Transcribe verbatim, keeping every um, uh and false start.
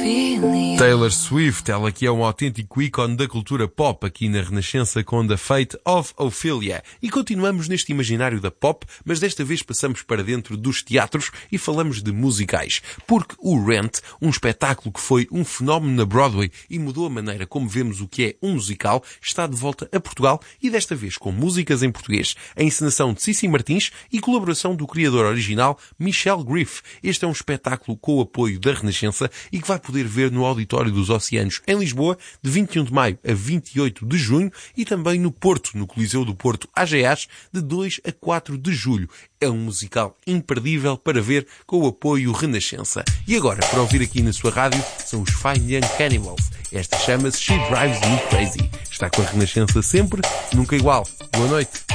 Taylor Swift, ela que é um autêntico ícone da cultura pop aqui na Renascença com The Fate of Ophelia. E continuamos neste imaginário da pop, mas desta vez passamos para dentro dos teatros e falamos de musicais. Porque o Rent, um espetáculo que foi um fenómeno na Broadway e mudou a maneira como vemos o que é um musical, está de volta a Portugal e desta vez com músicas em português, a encenação de Cici Martins e colaboração do criador original Michel Griff. Este é um espetáculo com o apoio da Renascença e que vai poder ver no Auditório dos Oceanos em Lisboa de vinte e um de maio a vinte e oito de junho e também no Porto, no Coliseu do Porto A G As de dois a quatro de julho. É um musical imperdível para ver com o apoio Renascença. E agora, para ouvir aqui na sua rádio, são os Fine Young Cannibals. Esta chama-se She Drives Me Crazy. Está com a Renascença sempre, nunca igual. Boa noite.